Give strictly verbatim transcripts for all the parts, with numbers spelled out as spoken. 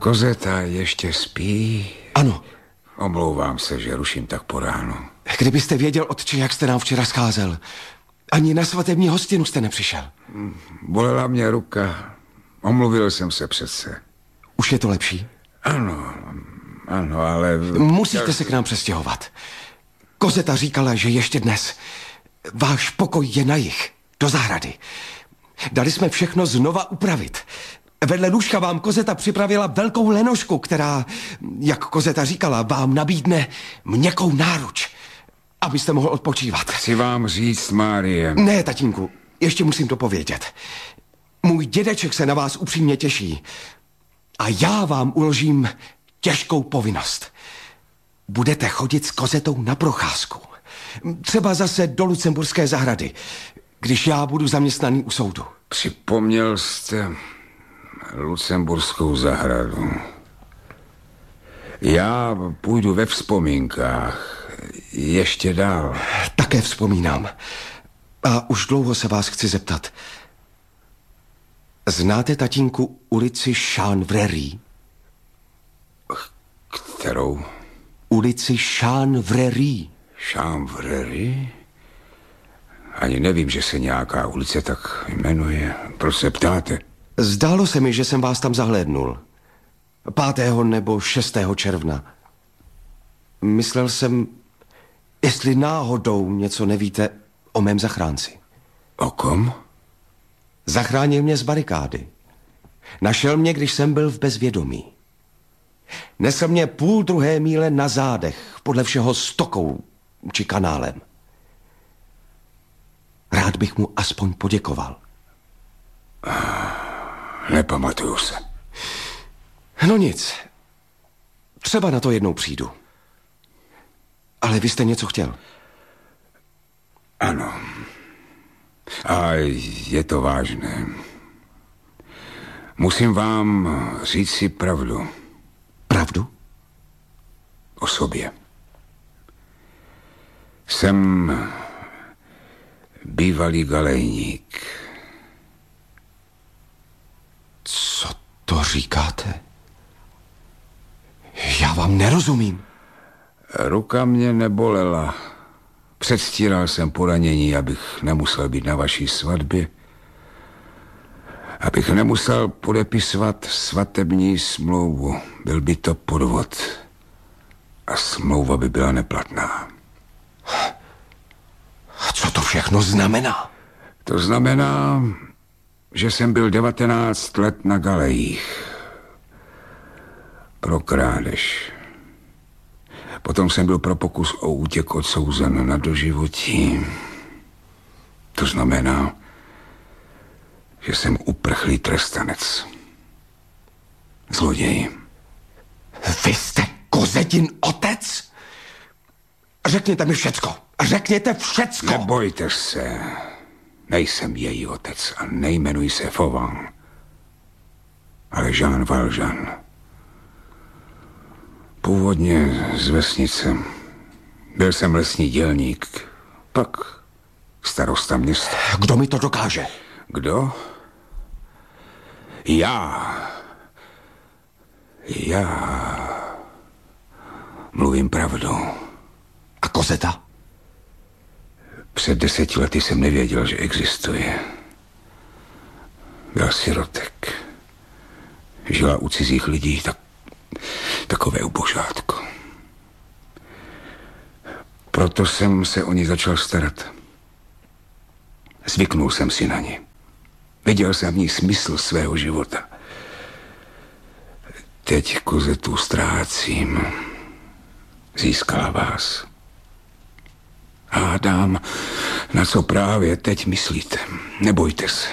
Kozeta ještě spí? Ano. Omlouvám se, že ruším tak po ránu. Kdybyste věděl, otče, jak jste nám včera scházel. Ani na svatební hostinu jste nepřišel. Bolela mě ruka. Omluvil jsem se přece. Už je to lepší? Ano, ano, ale... Musíte se k nám přestěhovat. Kozeta říkala, že ještě dnes. Váš pokoj je na jih, do zahrady. Dali jsme všechno znova upravit. Vedle lůžka vám Kozeta připravila velkou lenošku, která, jak Kozeta říkala, vám nabídne měkkou náruč, abyste mohl odpočívat. Chci vám říct, Márie... Ne, tatínku, ještě musím to povědět. Můj dědeček se na vás upřímně těší. A já vám uložím těžkou povinnost. Budete chodit s Kozetou na procházku. Třeba zase do Lucemburské zahrady, když já budu zaměstnaný u soudu. Připomněl jste Lucemburskou zahradu. Já půjdu ve vzpomínkách ještě dál. Také vzpomínám. A už dlouho se vás chci zeptat. Znáte, tatínku, ulici Chanvrerie? Kterou? Ulici Chanvrerie. Chanvrerie? Ani nevím, že se nějaká ulice tak jmenuje. Proč se ptáte? Zdálo se mi, že jsem vás tam zahlédnul. Pátého nebo šestého června. Myslel jsem, jestli náhodou něco nevíte o mém zachránci. O kom? Zachránil mě z barikády. Našel mě, když jsem byl v bezvědomí. Nesl mě půl druhé míle na zádech, podle všeho stokou či kanálem. Rád bych mu aspoň poděkoval. Nepamatuju se. No nic. Třeba na to jednou přijdu. Ale vy jste něco chtěl. Ano. A je to vážné. Musím vám říct si pravdu. Pravdu? O sobě. Jsem bývalý galejník. Co to říkáte? Já vám nerozumím. Ruka mě nebolela. Předstíral jsem poranění, abych nemusel být na vaší svatbě. Abych nemusel podepisovat svatební smlouvu. Byl by to podvod. A smlouva by byla neplatná. Co to všechno znamená? To znamená, že jsem byl devatenáct let na galejích. Pro krádež. Potom jsem byl pro pokus o útěk odsouzen na doživotí. To znamená, že jsem uprchlý trestanec. Zloděj. Vy jste Kozetin otec? Řekněte mi všecko. Řekněte všecko. Nebojte se. Nejsem její otec a nejmenuji se Fauvent, ale Jean Valjean. Původně z vesnice. Byl jsem lesní dělník, pak starosta města. Kdo mi to dokáže? Kdo? Já. Já. Mluvím pravdu. A Kozeta? Před deseti lety jsem nevěděl, že existuje. Byl sirotek. Žila u cizích lidí, tak, takové ubožátko. Proto jsem se o ní začal starat. Zvyknul jsem si na ní. Viděl jsem v ní smysl svého života. Teď Kozetu ztrácím. Získala vás. Hádám, na co právě teď myslíte. Nebojte se.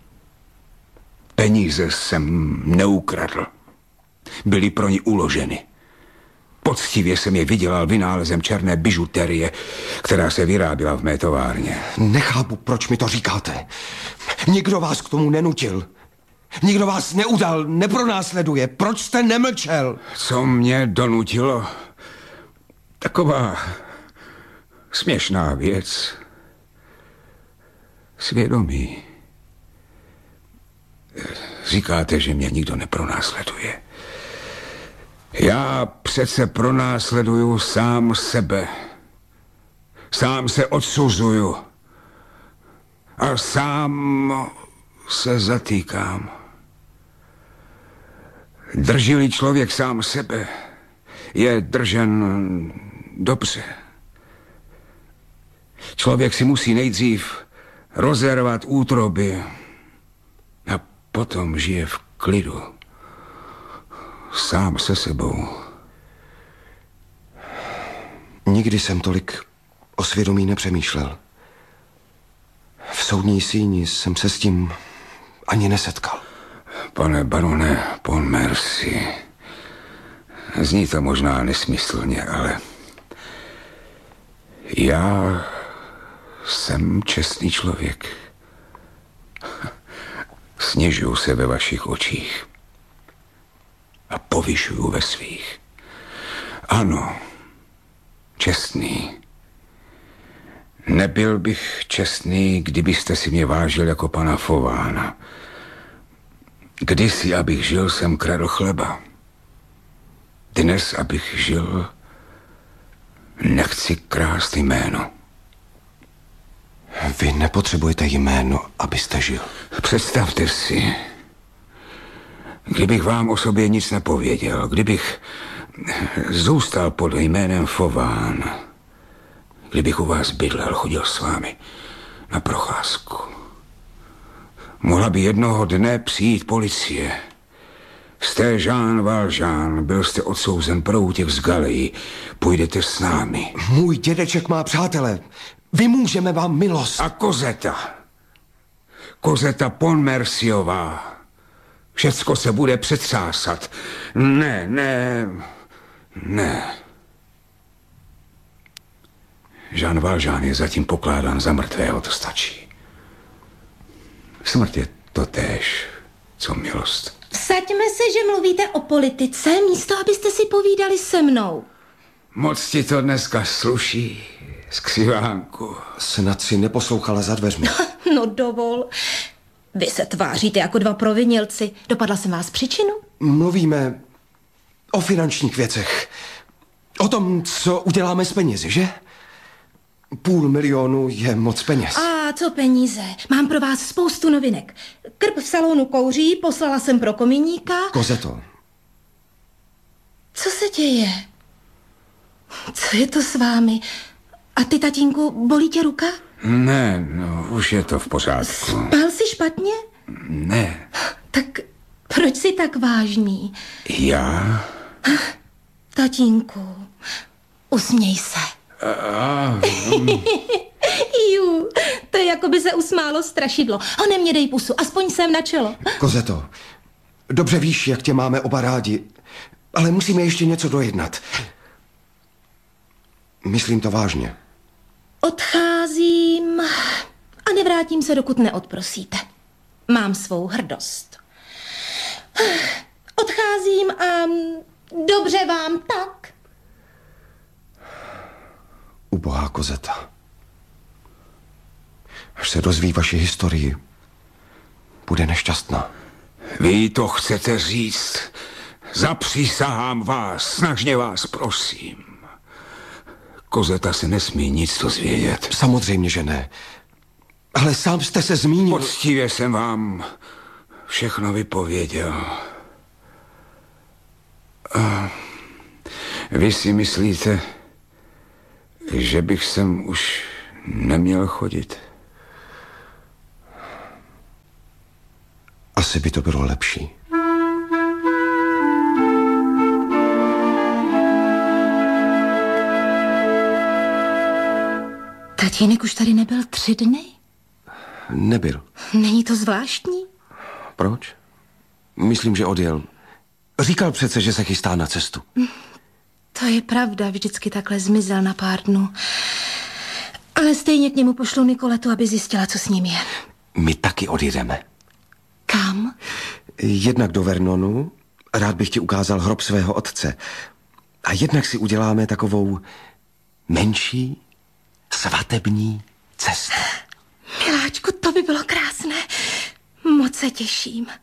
Peníze jsem neukradl. Byly pro ní uloženy. Poctivě jsem je vydělal vynálezem černé bižuterie, která se vyráběla v mé továrně. Nechápu, proč mi to říkáte. Nikdo vás k tomu nenutil. Nikdo vás neudal, nepronásleduje. Proč jste nemlčel? Co mě donutilo? Taková směšná věc. Svědomí. Říkáte, že mě nikdo nepronásleduje. Já přece pronásleduju sám sebe. Sám se odsuzuju. A sám se zatýkám. Drží-li člověk sám sebe, je držen dobře. Člověk si musí nejdřív rozervat útroby a potom žije v klidu. Sám se sebou. Nikdy jsem tolik o svědomí nepřemýšlel. V soudní síni jsem se s tím ani nesetkal. Pane barone Pontmercy, zní to možná nesmyslně, ale já jsem čestný člověk. Snižuju se ve vašich očích a povyšuju ve svých. Ano, čestný. Nebyl bych čestný, kdybyste si mě vážil jako pana Fauvána. Kdysi, abych žil, jsem kradl chleba. Dnes, abych žil, nechci krást jméno. Vy nepotřebujete jméno, abyste žil. Představte si, kdybych vám o sobě nic nepověděl, kdybych zůstal pod jménem Fauván, kdybych u vás bydlel, chodil s vámi na procházku. Mohla by jednoho dne přijít policie. Jste Jean Valjean, byl jste odsouzen pro útěk z Galeji. Půjdete s námi. Můj dědeček má přátele. Vymůžeme vám milost. A Kozeta. Kozeta Pontmercyová. Všecko se bude přetřásat. Ne, ne, ne. Jean Valjean je zatím pokládán za mrtvého, to stačí. Smrt je totéž, co milost. Vsaďme se, že mluvíte o politice, místo abyste si povídali se mnou. Moc ti to dneska sluší, skřivánku. Snad si neposlouchala za dveřmi. No dovol. Vy se tváříte jako dva provinilci. Dopadla jsem vás příčinu? Mluvíme o finančních věcech. O tom, co uděláme s penězi, že? Půl milionu je moc peněz. A co peníze? Mám pro vás spoustu novinek. Krb v salonu kouří, poslala jsem pro komíníka. Kozeto. Co se děje? Co je to s vámi? A ty, tatínku, bolí tě ruka? Ne, no, už je to v pořádku. Spal jsi špatně? Ne. Tak proč jsi tak vážný? Já? Tatínku, usměj se. A, um... Jú, to je jako by se usmálo strašidlo. Honem mě dej pusu, aspoň sem na čelo. Kozeto, dobře víš, jak tě máme oba rádi, ale musíme ještě něco dojednat. Myslím to vážně. Odcházím a nevrátím se, dokud neodprosíte. Mám svou hrdost. Odcházím a dobře vám tak. Ubohá Kozeta. Až se dozví vaši historii, bude nešťastná. Vy to chcete říct? Zapřísahám vás, snažně vás prosím. Kozeta se nesmí nic dozvědět. Samozřejmě, že ne. Ale sám jste se zmínil... Poctivě jsem vám všechno vypověděl. A vy si myslíte, že bych sem už neměl chodit? Asi by to bylo lepší. Tatínek už tady nebyl tři dny? Nebyl. Není to zvláštní? Proč? Myslím, že odjel. Říkal přece, že se chystá na cestu. To je pravda, vždycky takhle zmizel na pár dnů. Ale stejně k němu pošlu Nikoletu, aby zjistila, co s ním je. My taky odjedeme. Kam? Jednak do Vernonu, rád bych ti ukázal hrob svého otce. A jednak si uděláme takovou menší svatební cestu. Miláčku, to by bylo krásné. Moc se těším.